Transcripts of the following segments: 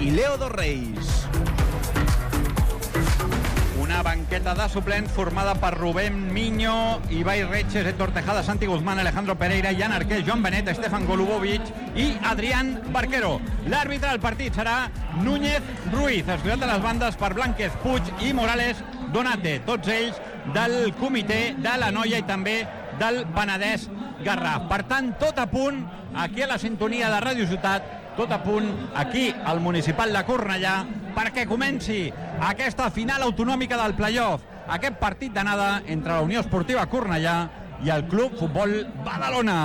i Leo Dos Reis. Una banqueta de suplents formada per Rubén Miño, Ibai Reches, Héctor Tejada, Santi Guzmán, Alejandro Pereira, Jan Arqués, Joan Benet, Stefan Golubovic i Adrián Barquero. L'àrbitre del partit serà Núñez Ruiz, estudiat de les bandes per Blanquez, Puig i Morales Donate, tots ells del comitè de la Noia i també del Penedès Garraf. Per tant, tot a punt aquí a la sintonia de Ràdio Ciutat, tot a punt aquí al municipal de Cornellà perquè comenci aquesta final autonòmica del play-off, aquest partit d'anada entre la Unió Esportiva Cornellà i el Club Futbol Badalona.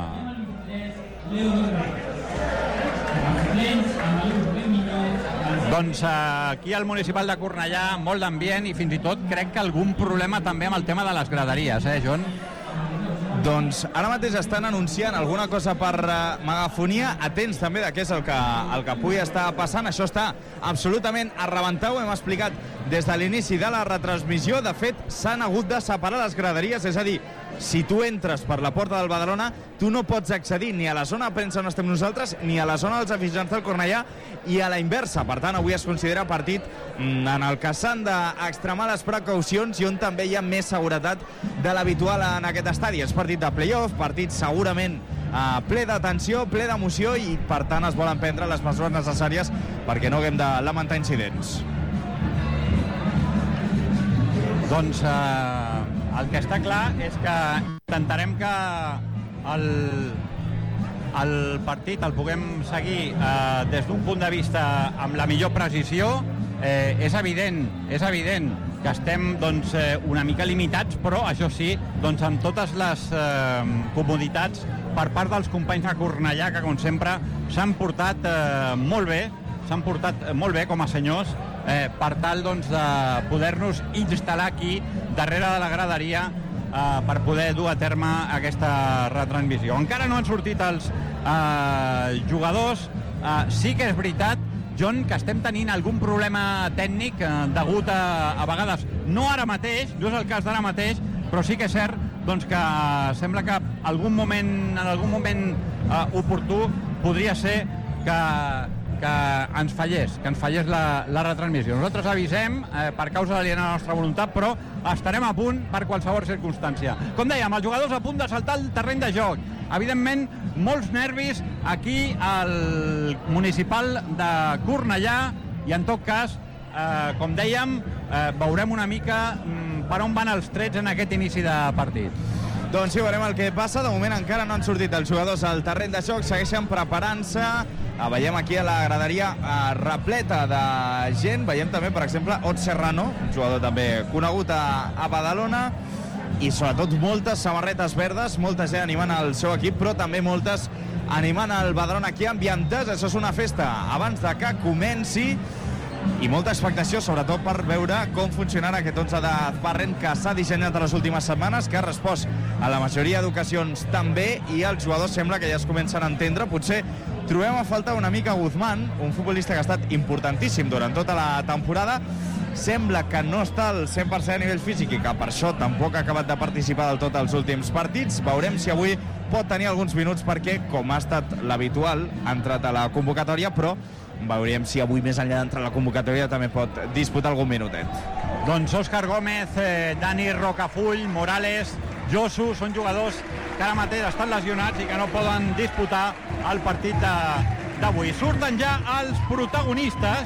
Doncs aquí al municipal de Cornellà molt d'ambient i fins i tot crec que algun problema també amb el tema de les graderies, John? Doncs ara mateix estan anunciant alguna cosa per megafonia, atents també de què és el que pugui estar passant. Això està absolutament a rebentar, ho hem explicat des de l'inici de la retransmissió. De fet, s'han hagut de separar les graderies, és a dir, si tu entres per la porta del Badalona, tu no pots accedir ni a la zona de premsa on estem nosaltres, ni a la zona dels aficionats del Cornellà, i a la inversa. Per tant, avui es considera partit en el que s'han d'extremar les precaucions i on també hi ha més seguretat de l'habitual en aquest estadi. És partit de play-off, partit segurament ple d'atenció, ple d'emoció, i per tant es volen prendre les mesures necessàries perquè no haguem de lamentar incidents. Doncs el que està clar és que intentarem que el partit el puguem seguir des d'un punt de vista amb la millor precisió. És evident que estem doncs, una mica limitats, però això sí, doncs, amb totes les comoditats per part dels companys de Cornellà, que com sempre s'han portat molt bé com a senyors, per tal doncs, de poder-nos instal·lar aquí darrere de la graderia per poder dur a terme aquesta retransmissió. Encara no han sortit els jugadors. Sí que és veritat, John, que estem tenint algun problema tècnic degut a vegades, no ara mateix, no és el cas d'ara mateix, però sí que és cert doncs, que sembla que en algun moment oportú podria ser que ens fallés la retransmissió. Nosaltres avisem per causa aliena a la nostra voluntat, però estarem a punt per qualsevol circumstància. Com dèiem, els jugadors a punt de saltar al terreny de joc. Evidentment, molts nervis aquí al municipal de Cornellà i, en tot cas, com dèiem, veurem una mica per on van els trets en aquest inici de partit. Doncs sí, veurem el que passa. De moment encara no han sortit els jugadors al terreny de joc, segueixen preparant-se. Veiem aquí a la graderia repleta de gent. Veiem també, per exemple, Ot Serrano, un jugador també conegut a Badalona, i sobretot moltes samarretes verdes, molta gent animant el seu equip, però també moltes animant el Badalona aquí ambientes. Això és una festa abans de que comenci, i molta expectació, sobretot per veure com funcionarà aquest 11 d'Azparren que s'ha dissenyat a les últimes setmanes, que ha respost a la majoria d'ocasions també, i els jugadors sembla que ja es comencen a entendre. Potser trobem a faltar una mica Guzmán, un futbolista que ha estat importantíssim durant tota la temporada. Sembla que no està al 100% a nivell físic i que per això tampoc ha acabat de participar del tot als últims partits. Veurem si avui pot tenir alguns minuts perquè, com ha estat l'habitual, ha entrat a la convocatòria, però veurem si avui, més enllà d'entrar a la convocatòria, també pot disputar algun minutet. Doncs Òscar Gómez, Dani Rocafull, Morales, Josu, són jugadors que ara mateix estan lesionats i que no poden disputar el partit d'avui. Surten ja els protagonistes.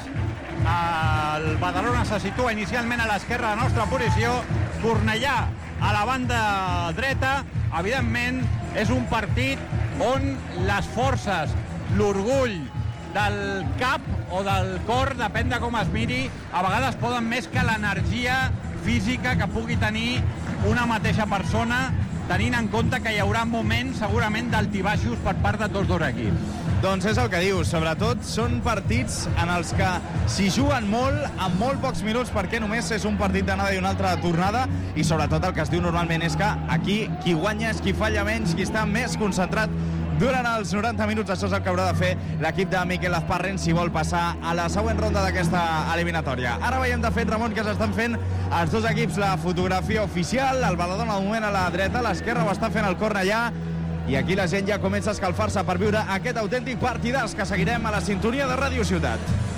El Badalona se situa inicialment a l'esquerra de la nostra posició, Cornellà a la banda dreta. Evidentment, és un partit on les forces, l'orgull del cap o del cor, depèn de com es miri, a vegades poden més que l'energia física que pugui tenir una mateixa persona, tenint en compte que hi haurà moments segurament d'altibaixos per part de tots dos equips. Doncs és el que dius, sobretot són partits en els que s'hi juguen molt, amb molt pocs minuts, perquè només és un partit d'anada i un altre de tornada, i sobretot el que es diu normalment és que aquí qui guanya és qui falla menys, qui està més concentrat durant els 90 minuts. Això és el que haurà de fer l'equip de Miquel Azparren si vol passar a la següent ronda d'aquesta eliminatòria. Ara veiem de fet, Ramon, que s'estan fent els dos equips la fotografia oficial. El Badalona al moment a la dreta, a l'esquerra ho està fent el Cornellà, i aquí la gent ja comença a escalfar-se per viure aquest autèntic partidàs que seguirem a la sintonia de Ràdio Ciutat.